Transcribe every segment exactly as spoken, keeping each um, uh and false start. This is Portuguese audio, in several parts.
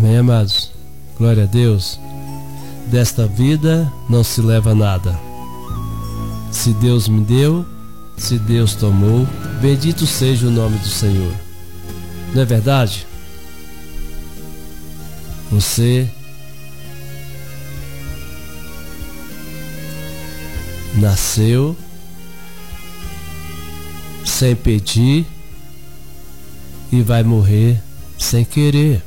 Amém, amados? Glória a Deus. Desta vida não se leva nada. Se Deus me deu, se Deus tomou, bendito seja o nome do Senhor. Não é verdade? Você nasceu sem pedir e vai morrer sem querer.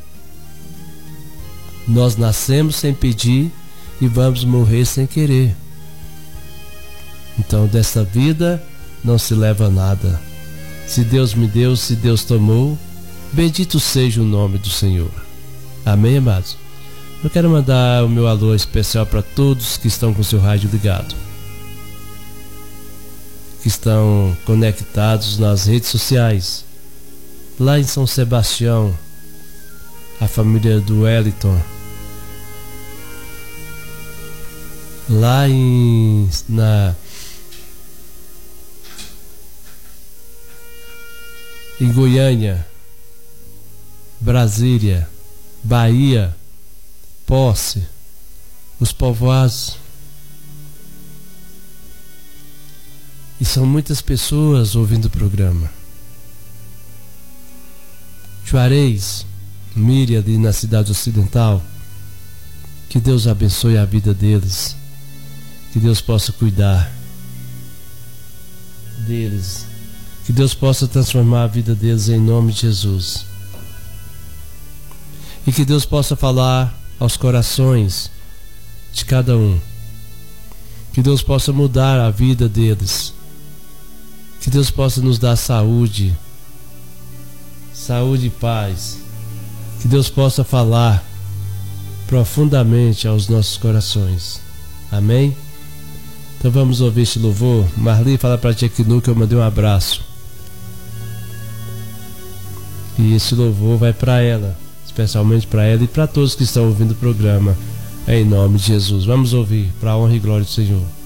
Nós nascemos sem pedir e vamos morrer sem querer. Então, desta vida não se leva nada. Se Deus me deu, se Deus tomou, bendito seja o nome do Senhor. Amém, amados? Eu quero mandar o meu alô especial para todos que estão com o seu rádio ligado, que estão conectados nas redes sociais. Lá em São Sebastião, a família do Wellington. Lá em na em Goiânia, Brasília, Bahia, Posse, os povoados. E são muitas pessoas ouvindo o programa. Juarez, Miriam, ali na cidade ocidental. Que Deus abençoe a vida deles. Que Deus possa cuidar deles. Que Deus possa transformar a vida deles em nome de Jesus. E que Deus possa falar aos corações de cada um. Que Deus possa mudar a vida deles. Que Deus possa nos dar saúde, saúde e paz. Que Deus possa falar profundamente aos nossos corações. Amém? Então vamos ouvir este louvor. Marli, fala para a tia Quinu que eu mandei um abraço. E esse louvor vai para ela, especialmente para ela e para todos que estão ouvindo o programa, em nome de Jesus. Vamos ouvir, para a honra e glória do Senhor.